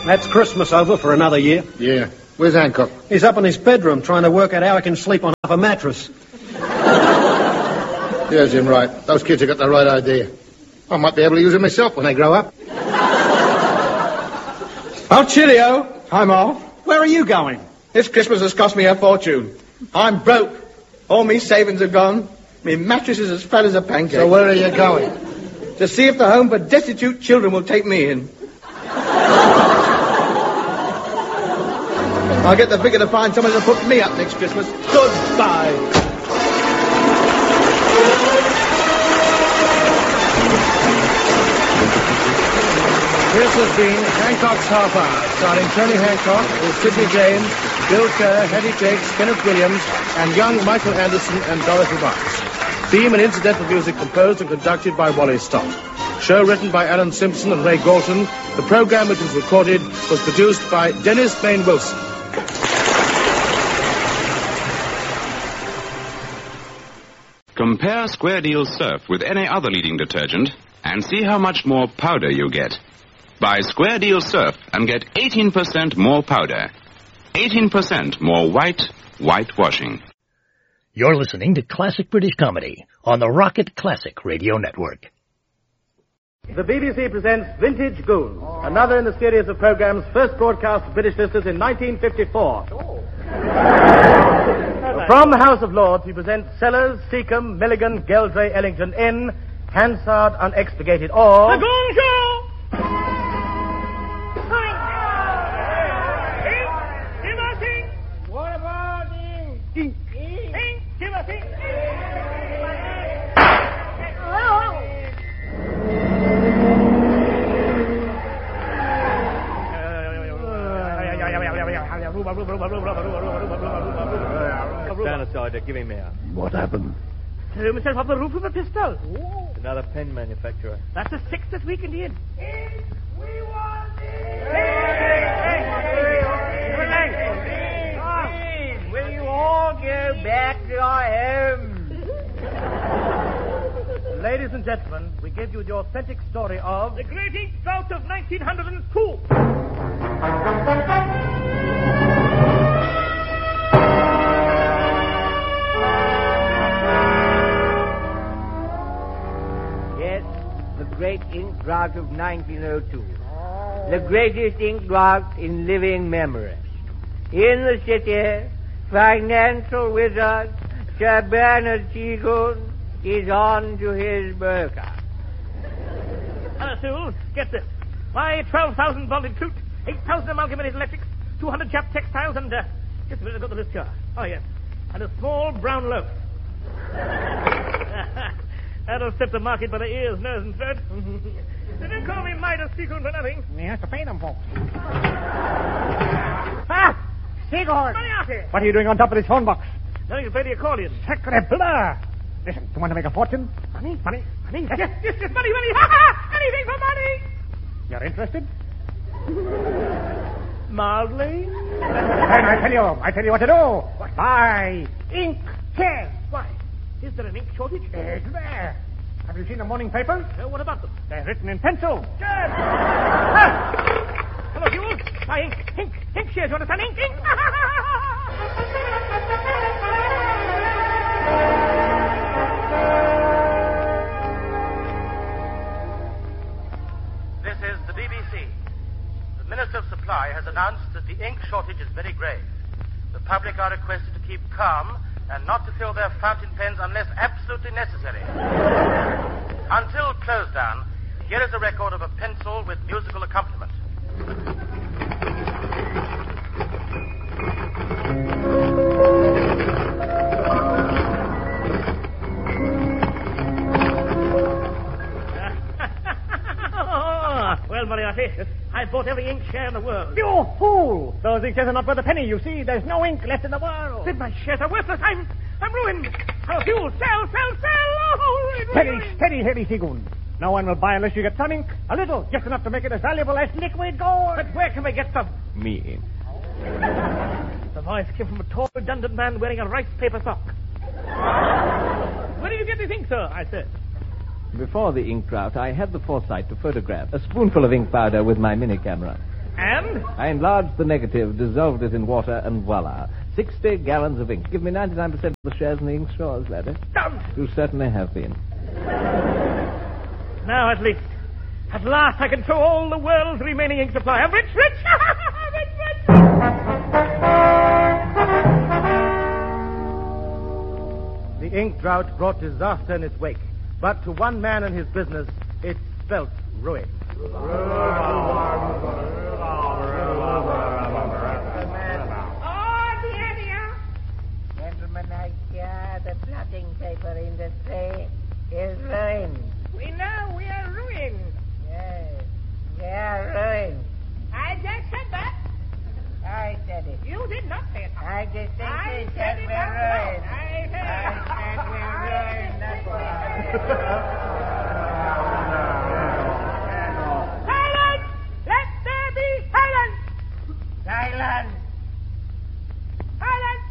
That's Christmas over for another year. Yeah. Where's Hancock? He's up in his bedroom trying to work out how he can sleep on half a mattress. Yes, Jim, right. Those kids have got the right idea. I might be able to use it myself when they grow up. Oh, cheerio. Hi, Ma. Where are you going? This Christmas has cost me a fortune. I'm broke. All me savings are gone. Me mattress is as fat as a pancake. So where are you going? To see if the Home for Destitute Children will take me in. I'll get the vicar to find someone to put me up next Christmas. Goodbye. This has been Hancock's Half Hour, starring Tony Hancock with Sidney James, Bill Kerr, Hetty Jakes, Kenneth Williams, and young Michael Anderson and Dorothy Marks. Theme and incidental music composed and conducted by Wally Stott. Show written by Alan Simpson and Ray Galton. The program which was recorded was produced by Dennis Bain Wilson. Compare Square Deal Surf with any other leading detergent and see how much more powder you get. Buy Square Deal Surf and get 18% more powder. 18% more whitewashing. You're listening to Classic British Comedy on the Rocket Classic Radio Network. The BBC presents Vintage Goons, another in the series of programs first broadcast to British listeners in 1954. From the House of Lords, we present Sellers, Seacombe, Milligan, Geldray, Ellington, N, Hansard, Unexpurgated, or... The Goon Show! What about ink? Ink? Ink? Give us ink! Stand aside there, give him here. What happened? Threw himself off the roof with a pistol. It's another pen manufacturer. That's the sixth this week, indeed. We want Will you all go back to your homes? Ladies and gentlemen, we give you the authentic story of... The Great Ink Drought of 1902. Yes, the Great Ink Drought of 1902. The greatest ink drought in living memory. In the city, financial wizard Sir Bernard Seagoon is on to his burqa. Sue, get this. My 12,000 bonded suit, 8,000 amalgamated electrics, 200 Jap textiles, and, just a minute, I've got the list here. Oh, yes. And a small brown loaf. That'll set the market by the ears, nose, and throat. They don't call me Midas Seagoon for nothing. You have to pay them, folks. Ah! Seagoon! Moriarty! What are you doing on top of this phone box? Now you play the accordion. Sacre bleu! Listen, you want to make a fortune? Money? Money? Money? Yes, money, money! Ha ha! Anything for money! You're interested? Mildly? Then I tell you what to do. Buy ink here. Why? Is there an ink shortage? It's there. Have you seen the morning papers? What about them? They're written in pencil. Good. Hello, you. Buy ink shares, you understand? Ink. This is the BBC. The Minister of Supply has announced that the ink shortage is very grave. The public are requested to keep calm and not to fill their fountain pens unless absolutely necessary. Until close down, here is a record of a pencil with musical accompaniment. Well, Moriarty, I bought every ink share in the world. You fool! Those ink shares are not worth a penny, you see. There's no ink left in the world. Then my shares are worthless. I'm ruined. How you sell. Oh, Steady, Harry Seagoon. No one will buy unless you get some ink. A little, just enough to make it as valuable as liquid gold. But where can we get some? Me. The voice came from a tall, redundant man wearing a rice paper sock. Where did you get this ink, sir? I said. Before the ink drought, I had the foresight to photograph a spoonful of ink powder with my mini camera. And? I enlarged the negative, dissolved it in water, and voila. 60 gallons of ink. Give me 99% of the shares in the ink stores, laddie. Don't! You certainly have been. Now, at last I can show all the world's remaining ink supply. I'm rich! Rich! The ink drought brought disaster in its wake, but to one man and his business, it spelt ruin. Gentlemen, I hear the blotting paper industry is ruined. We know we are ruined. Yes, we are ruined. I just said that. I said it. You did not say it. I distinctly said it we're out ruined. loud. I said we're ruined. That's why. Silence! Let there be silence! Silence! Silence!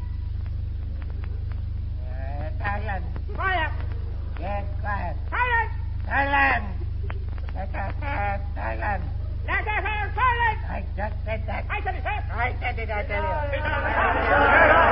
Silence. Quiet! Yes, quiet. Silence! Silence! Let us have silence. Let us have silence! I just said that. I said it, sir. I said it, I tell you.